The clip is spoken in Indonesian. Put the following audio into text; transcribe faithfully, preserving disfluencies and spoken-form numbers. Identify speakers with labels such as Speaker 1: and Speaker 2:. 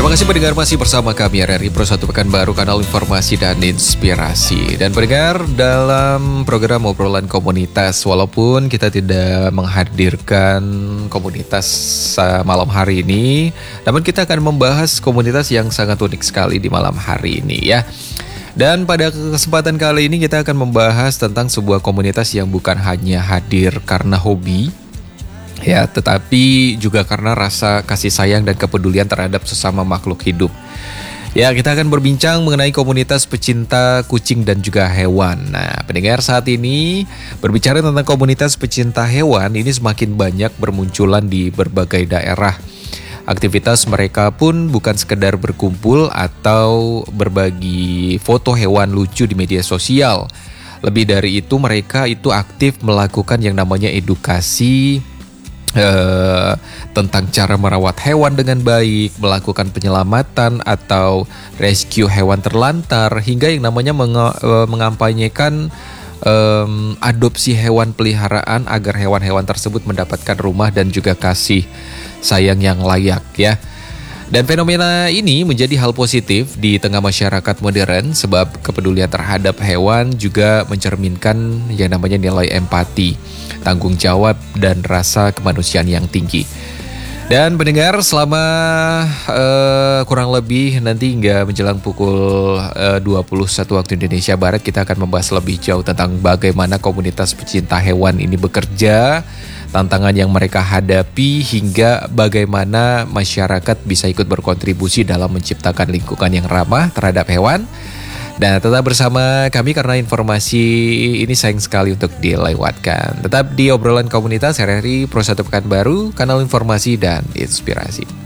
Speaker 1: Terima kasih pendengar masih bersama kami R R I Pro satu Pekanbaru, kanal informasi dan inspirasi. Dan pendengar, dalam program obrolan komunitas, walaupun kita tidak menghadirkan komunitas malam hari ini, namun kita akan membahas komunitas yang sangat unik sekali di malam hari ini ya. Dan pada kesempatan kali ini kita akan membahas tentang sebuah komunitas yang bukan hanya hadir karena hobi, ya, tetapi juga karena rasa kasih sayang dan kepedulian terhadap sesama makhluk hidup. Ya, kita akan berbincang mengenai komunitas pecinta kucing dan juga hewan. Nah, pendengar, saat ini berbicara tentang komunitas pecinta hewan ini semakin banyak bermunculan di berbagai daerah. Aktivitas mereka pun bukan sekedar berkumpul atau berbagi foto hewan lucu di media sosial. Lebih dari itu, mereka itu aktif melakukan yang namanya edukasi Uh, tentang cara merawat hewan dengan baik, melakukan penyelamatan atau rescue hewan terlantar, hingga yang namanya menge- uh, mengampanyekan um, adopsi hewan peliharaan agar hewan-hewan tersebut mendapatkan rumah dan juga kasih sayang yang layak ya. Dan fenomena ini menjadi hal positif di tengah masyarakat modern sebab kepedulian terhadap hewan juga mencerminkan yang namanya nilai empati, tanggung jawab, dan rasa kemanusiaan yang tinggi. Dan pendengar, selama uh, kurang lebih nanti hingga menjelang pukul uh, dua puluh satu waktu Indonesia Barat, kita akan membahas lebih jauh tentang bagaimana komunitas pecinta hewan ini bekerja, tantangan yang mereka hadapi, hingga bagaimana masyarakat bisa ikut berkontribusi dalam menciptakan lingkungan yang ramah terhadap hewan. Dan tetap bersama kami karena informasi ini sayang sekali untuk dilewatkan. Tetap di obrolan komunitas R R I Pro satu Pekanbaru, kanal informasi dan inspirasi.